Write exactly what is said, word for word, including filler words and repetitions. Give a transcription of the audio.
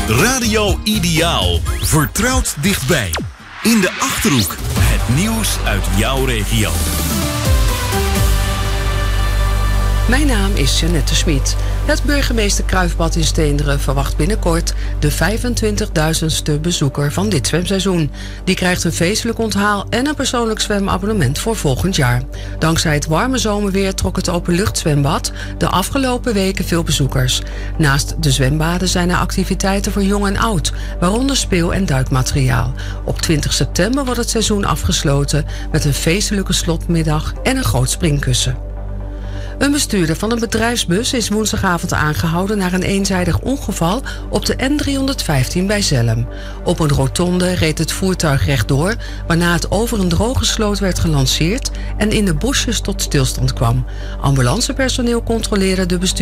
Radio Ideaal. Vertrouwd dichtbij. In de Achterhoek. Het nieuws uit jouw regio. Mijn naam is Jeannette Schmid. Het burgemeester Kruifbad in Steenderen verwacht binnenkort de vijfentwintigduizendste bezoeker van dit zwemseizoen. Die krijgt een feestelijk onthaal en een persoonlijk zwemabonnement voor volgend jaar. Dankzij het warme zomerweer trok het openluchtzwembad de afgelopen weken veel bezoekers. Naast de zwembaden zijn er activiteiten voor jong en oud, waaronder speel- en duikmateriaal. Op twintig september wordt het seizoen afgesloten met een feestelijke slotmiddag en een groot springkussen. Een bestuurder van een bedrijfsbus is woensdagavond aangehouden na een eenzijdig ongeval op de N driehonderdvijftien bij Zelhem. Op een rotonde reed het voertuig rechtdoor, waarna het over een droge sloot werd gelanceerd en in de bosjes tot stilstand kwam. Ambulancepersoneel controleerde de bestuurder